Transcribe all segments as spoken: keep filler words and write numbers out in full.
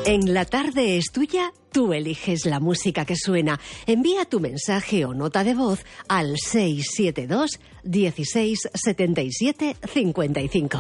En La Tarde es Tuya, tú eliges la música que suena. Envía tu mensaje o nota de voz al seis siete dos, dieciséis, setenta y siete, cincuenta y cinco.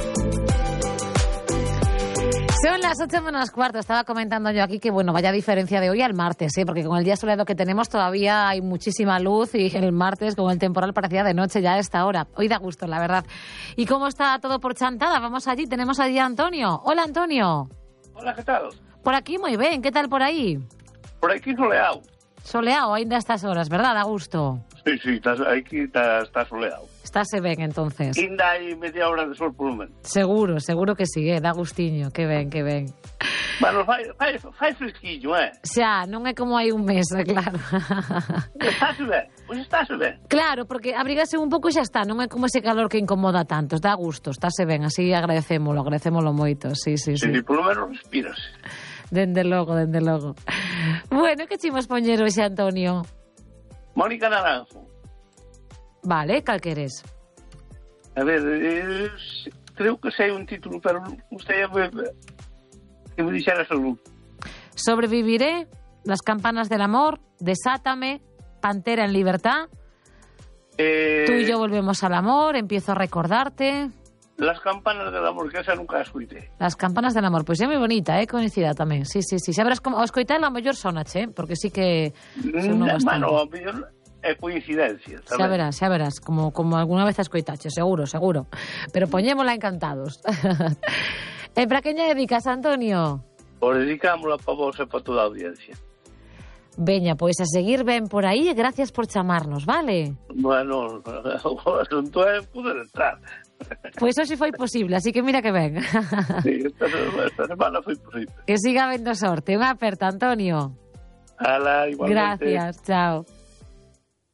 Son las ocho menos cuarto. Estaba comentando yo aquí que, bueno, vaya diferencia de hoy al martes, ¿eh? Porque con el día soleado que tenemos todavía hay muchísima luz y el martes con el temporal parecía de noche ya a esta hora. Hoy da gusto, la verdad. ¿Y cómo está todo por Chantada? Vamos allí, tenemos allí a Antonio. Hola, Antonio. Hola, ¿qué tal? Por aquí muy bien, ¿qué tal por ahí? Por aquí soleado. Soleado, ainda a estas horas, ¿verdad? Da gusto. Sí, sí, está, aquí está, está soleado. Está se ven, entonces. Ainda hai media hora de sol por lo menos. Seguro, seguro que sí, eh? Da gustiño, que ben, que ben. Bueno, fai, fai, fai fresquillo, eh? Xa, non é como hai un mes, é claro. Estáse ben, pois estáse ben. Claro, porque abrigase un pouco e xa está, non é como ese calor que incomoda tanto, dá gusto, estáse ben, así agradecémolo, agradecémolo moito, sí, sí, sí. Sí, por lo menos respiras. Dende logo, dende logo. Bueno, que chimos poñer hoxe, Antonio? Mónica Naranjo. Vale, cal queres? A ver, eh, creo que sei un título, pero gustaría que me dixera salud. Sobreviviré, Las campanas del amor, Desátame, Pantera en libertad, Eh, Tú y yo volvemos al amor, Empiezo a recordarte. Las campanas del amor, que esa nunca a escuité. Las campanas del amor, pois pues é moi bonita, eh, coincida tamén. Sí, sí, sí. Xa verás como o escoitar a mellor sonache, eh, porque sí que sonou bastante. Bueno, a mellor é coincidencia, Xa verás, xa verás, como, como alguna vez a escoitache, seguro, seguro. Pero poñémola encantados. E para que lle dedicas, Antonio? Por dedicámola para vos e para toda a audiencia. Veña, pois a seguir ben por aí e gracias por chamarnos, vale? Bueno, o asunto é poder entrar. Pois hoxe foi posible, así que mira que ben. Sí, esta, esta semana foi posible. Que siga vendo sorte. Unha aperta, Antonio. Ala, igualmente. Gracias, chao.